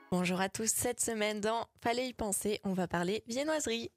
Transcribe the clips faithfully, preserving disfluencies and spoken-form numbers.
Bonjour à tous, cette semaine dans Fallait y penser, on va parler viennoiserie.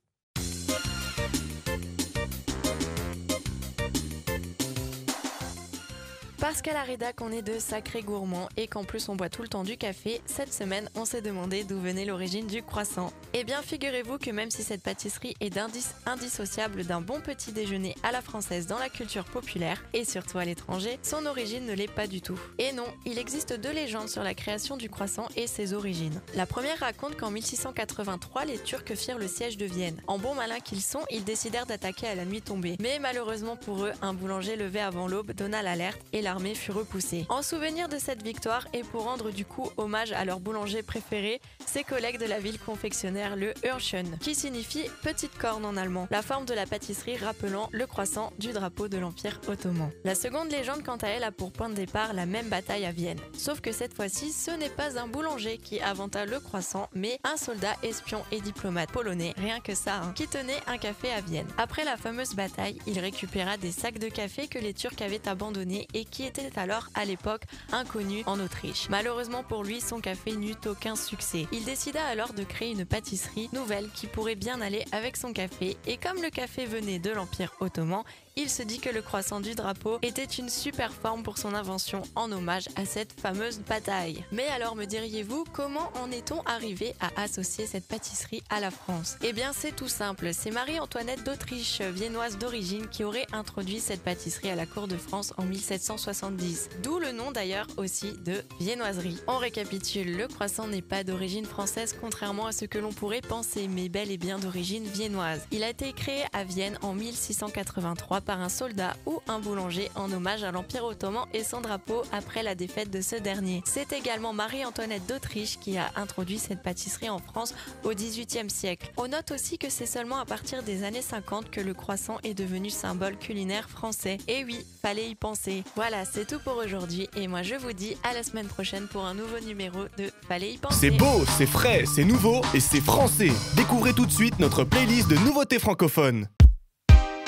Parce qu'à la rédac, on est de sacrés gourmands et qu'en plus on boit tout le temps du café, cette semaine, on s'est demandé d'où venait l'origine du croissant. Eh bien, figurez-vous que même si cette pâtisserie est d'indice indissociable d'un bon petit déjeuner à la française dans la culture populaire, et surtout à l'étranger, son origine ne l'est pas du tout. Et non, il existe deux légendes sur la création du croissant et ses origines. La première raconte qu'en mille six cent quatre-vingt-trois, les Turcs firent le siège de Vienne. En bons malins qu'ils sont, ils décidèrent d'attaquer à la nuit tombée. Mais malheureusement pour eux, un boulanger levé avant l'aube donna l'alerte et la l'armée fut repoussée. En souvenir de cette victoire et pour rendre du coup hommage à leur boulanger préféré, ses collègues de la ville confectionnèrent le Hörnchen, qui signifie petite corne en allemand, la forme de la pâtisserie rappelant le croissant du drapeau de l'Empire ottoman. La seconde légende, quant à elle, a pour point de départ la même bataille à Vienne. Sauf que cette fois-ci, ce n'est pas un boulanger qui inventa le croissant, mais un soldat espion et diplomate polonais, rien que ça, hein, qui tenait un café à Vienne. Après la fameuse bataille, il récupéra des sacs de café que les Turcs avaient abandonnés et qui était alors à l'époque inconnu en Autriche. Malheureusement pour lui, son café n'eut aucun succès. Il décida alors de créer une pâtisserie nouvelle qui pourrait bien aller avec son café et comme le café venait de l'Empire ottoman, il se dit que le croissant du drapeau était une super forme pour son invention en hommage à cette fameuse bataille. Mais alors me diriez-vous, comment en est-on arrivé à associer cette pâtisserie à la France? Eh bien c'est tout simple, c'est Marie-Antoinette d'Autriche, viennoise d'origine, qui aurait introduit cette pâtisserie à la cour de France en mille sept cent soixante-dix. D'où le nom d'ailleurs aussi de viennoiserie. On récapitule, le croissant n'est pas d'origine française contrairement à ce que l'on pourrait penser, mais bel et bien d'origine viennoise. Il a été créé à Vienne en mille six cent quatre-vingt-trois par un soldat ou un boulanger en hommage à l'Empire ottoman et son drapeau après la défaite de ce dernier. C'est également Marie-Antoinette d'Autriche qui a introduit cette pâtisserie en France au dix-huitième siècle. On note aussi que c'est seulement à partir des années cinquante que le croissant est devenu symbole culinaire français. Et oui, fallait y penser. Voilà, c'est tout pour aujourd'hui et moi je vous dis à la semaine prochaine pour un nouveau numéro de Fallait y penser. C'est beau, c'est frais, c'est nouveau et c'est français. Découvrez tout de suite notre playlist de nouveautés francophones.